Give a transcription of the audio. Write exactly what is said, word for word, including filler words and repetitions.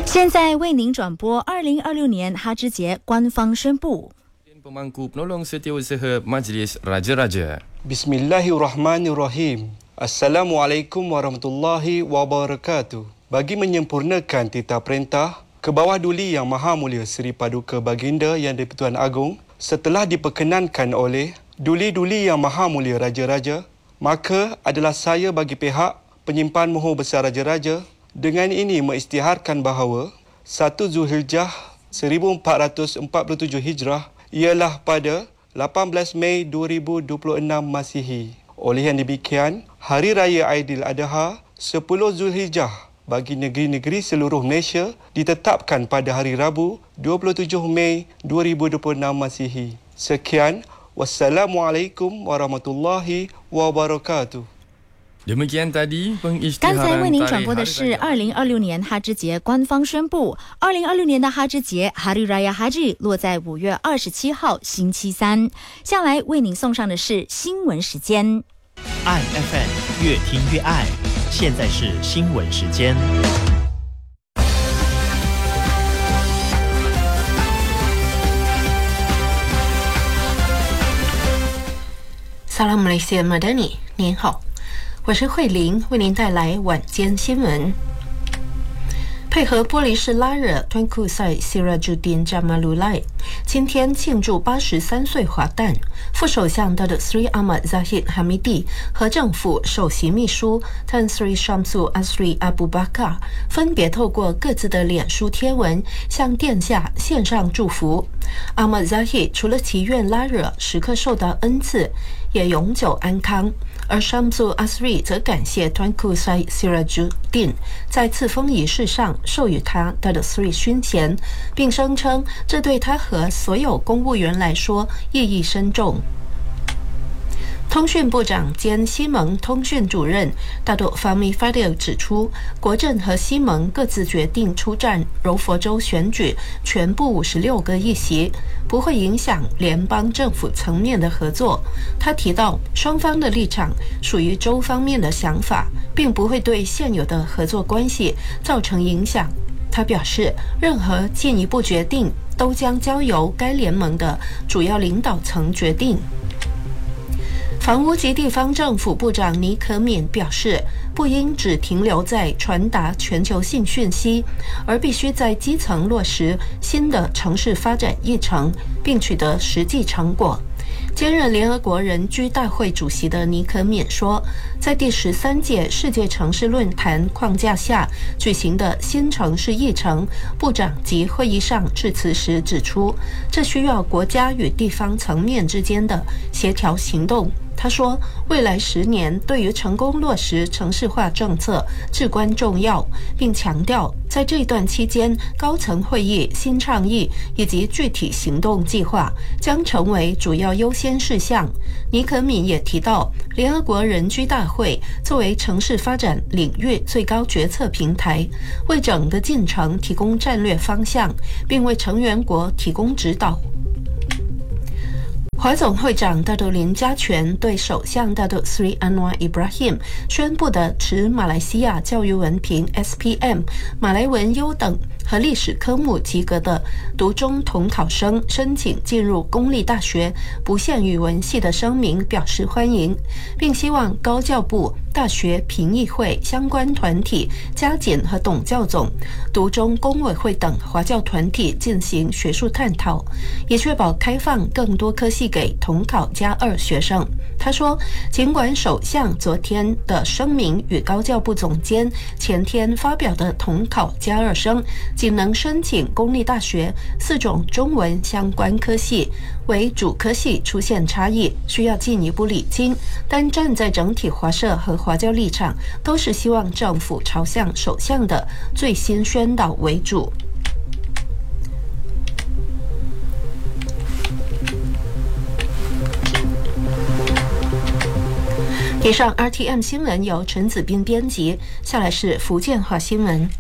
现在为您转播二零二六年哈芝节官方宣布。 Pemangku Penolong Setiausaha Majlis Raja-Raja. Bismillahirrahmanirrahim. Assalamualaikum warahmatullahi wabarakatuh. Bagi menyempurnakan titah perintah ke bawah Duli Yang Maha Mulia Seri Paduka Baginda Yang di-Pertuan Agong setelah diperkenankan oleh Duli-Duli Yang Maha Mulia Raja-Raja, maka adalah saya bagi pihak penyimpan mohon besar Raja-Raja dengan ini mengisytiharkan bahawa satu Zulhijjah seribu empat ratus empat puluh tujuh Hijrah ialah pada lapan belas Mei dua ribu dua puluh enam Masihi. Oleh yang demikian, Hari Raya Aidiladha sepuluh Zulhijjah bagi negeri-negeri seluruh Malaysia ditetapkan pada hari Rabu dua puluh tujuh Mei dua ribu dua puluh enam Masihi. Sekian, wassalamualaikum warahmatullahi wabarakatuh. Demikian tadi 刚 pengisytiharan 才为您转 Tarikh 播的 Hari 是 Raya. 二零二六年哈芝节官方宣布，二零二六年的哈芝节 Hari Raya Haji 落在五月二十七号星期三。下来为您送上的是新闻时间。 爱 F M 越听越爱，现在是新闻时间。 Salam Malaysia Madani， 您好，我是慧玲，为您带来晚间新闻。配合玻璃市拉惹 Tunku Sai Sirajuddin Jamalullah 今天庆祝八十三岁华诞，副首相 Datuk Seri Ahmad Zahid Hamidi 和政府首席秘书 Tan Sri Syamsul Asri Abu Bakar 分别透过各自的脸书贴文向殿下献上祝福。Ahmad Zahid 除了祈愿拉惹时刻受到恩赐，也永久安康，而 Syamsul Asri 则感谢 Tunku Sai Sirajuddin 在赐封仪式上授予他 Datuk Seri 勋衔，并声称这对他和所有公务员来说意义深重。通讯部长兼西盟通讯主任大多 Fahmi Fadil 指出，国政和西盟各自决定出战柔佛州选举全部五十六个议席，不会影响联邦政府层面的合作。他提到，双方的立场属于州方面的想法，并不会对现有的合作关系造成影响。他表示，任何进一步决定都将交由该联盟的主要领导层决定。房屋及地方政府部长尼可敏表示，不应只停留在传达全球性讯息，而必须在基层落实新的城市发展议程，并取得实际成果。兼任联合国人居大会主席的尼可敏说，在第十三届世界城市论坛框架下举行的新城市议程部长级会议上致辞时指出，这需要国家与地方层面之间的协调行动。他说，未来十年对于成功落实城市化政策至关重要，并强调在这段期间，高层会议、新倡议以及具体行动计划将成为主要优先事项。尼可敏也提到，联合国人居大会作为城市发展领域最高决策平台，为整个进程提供战略方向，并为成员国提供指导。华总会长大都林加权对首相大都 Sri Anwar Ibrahim 宣布的持马来西亚教育文凭 S P M 马来文优等和历史科目及格的读中统考生申请进入公立大学不限语文系的声明表示欢迎，并希望高教部、大学评议会相关团体、家检和董教总、读中工委会等华教团体进行学术探讨，以确保开放更多科系给统考加二学生。他说，尽管首相昨天的声明与高教部总监前天发表的统考加二生仅能申请公立大学四种中文相关科系为主科系出现差异，需要进一步理清，但站在整体华社和华教立场，都是希望政府朝向首相的最新宣导为主。以上 R T M 新闻由陈子斌编辑，下来是福建话新闻。